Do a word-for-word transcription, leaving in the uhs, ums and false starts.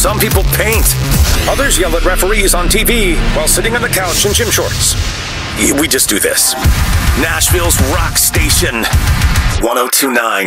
Some people paint. Others yell at referees on T V while sitting on the couch in gym shorts. We just do this. Nashville's rock station, one oh two point nine